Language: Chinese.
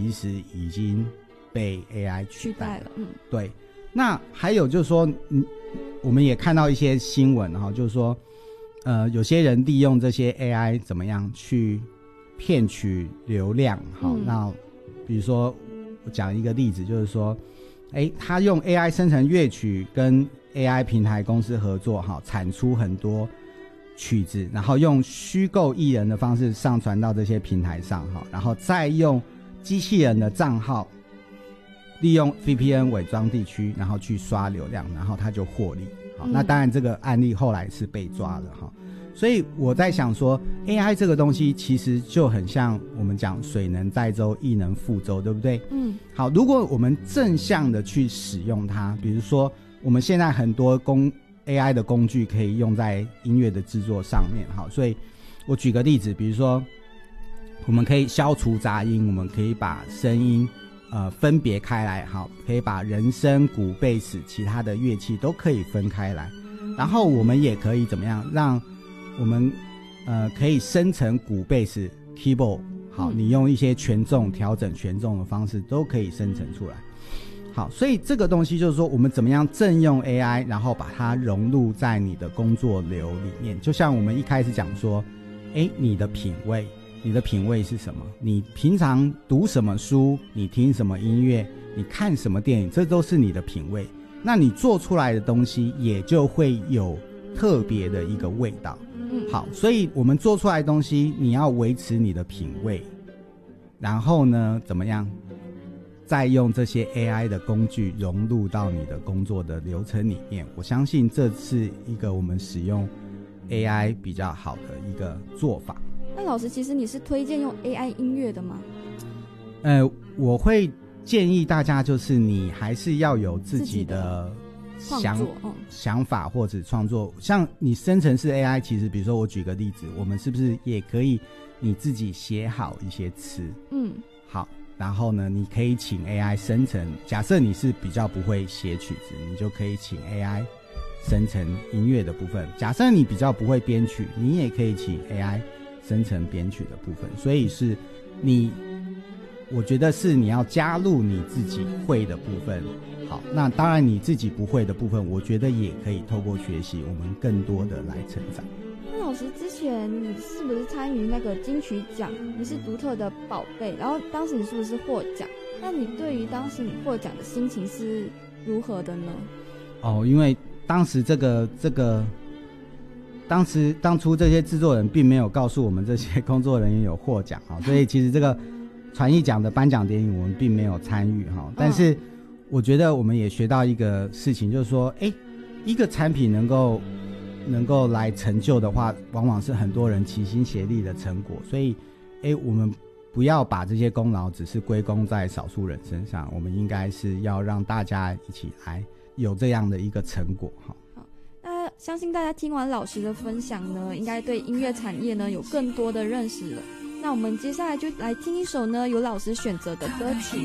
其实已经被 AI 取代了。对。那还有就是说，我们也看到一些新闻哈，就是说，有些人利用这些 AI 怎么样去骗取流量。好，那比如说我讲一个例子，就是说，他用 AI 生成乐曲，跟 AI 平台公司合作，哈，产出很多曲子，然后用虚构艺人的方式上传到这些平台上，哈，然后再用机器人的账号，利用 VPN 伪装地区，然后去刷流量，然后他就获利。好，那当然这个案例后来是被抓了哈。所以我在想说 AI 这个东西其实就很像我们讲水能载舟亦能覆舟，对不对？好，如果我们正向的去使用它，比如说我们现在很多AI 的工具可以用在音乐的制作上面。好，所以我举个例子，比如说我们可以消除杂音，我们可以把声音分别开来，好，可以把人声、鼓、贝斯其他的乐器都可以分开来，然后我们也可以怎么样让我们可以生成鼓、贝斯、keyboard， 好，你用一些权重调整权重的方式都可以生成出来。好，所以这个东西就是说我们怎么样正用 AI， 然后把它融入在你的工作流里面。就像我们一开始讲说，你的品味是什么？你平常读什么书？你听什么音乐？你看什么电影？这都是你的品味。那你做出来的东西也就会有特别的一个味道。好，所以我们做出来的东西，你要维持你的品味，然后呢，怎么样？再用这些 AI 的工具融入到你的工作的流程里面，我相信这是一个我们使用 AI 比较好的一个做法。 那老师，其实你是推荐用 AI 音乐的吗？ 我会建议大家，就是你还是要有自己的想法或者创作。像你生成式 AI， 其实比如说我举个例子，我们是不是也可以你自己写好一些词？好。然后呢，你可以请 AI 生成，假设你是比较不会写曲子，你就可以请 AI 生成音乐的部分。假设你比较不会编曲，你也可以请 AI 生成编曲的部分。所以是我觉得是你要加入你自己会的部分。好，那当然你自己不会的部分，我觉得也可以透过学习，我们更多的来成长。 那老师，之前你是不是参与那个金曲奖？你是独特的宝贝，然后当时你是不是获奖？那你对于当时你获奖的心情是如何的呢？ 因为当时当初这些制作人并没有告诉我们这些工作人员有获奖，所以其实这个传艺奖的颁奖典礼我们并没有参与。但是我觉得我们也学到一个事情，就是说一个产品能够来成就的话，往往是很多人齐心协力的成果。所以我们不要把这些功劳只是归功在少数人身上，我们应该是要让大家一起来有这样的一个成果。 好，那相信大家听完老师的分享呢，应该对音乐产业呢有更多的认识了。那我们接下来就来听一首呢由老师选择的歌曲。